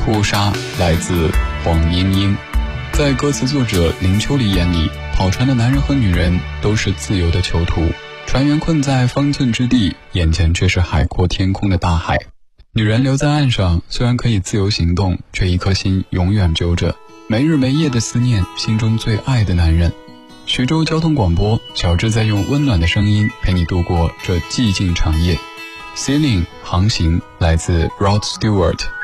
哭砂来自黄莺莺。在歌词作者林秋离眼里，跑船的男人和女人都是自由的囚徒，船员困在方寸之地，眼前却是海阔天空的大海。女人留在岸上，虽然可以自由行动，却一颗心永远揪着，没日没夜的思念心中最爱的男人。徐州交通广播，小志在用温暖的声音陪你度过这寂静长夜。Sailing 航行来自 Rod Stewart。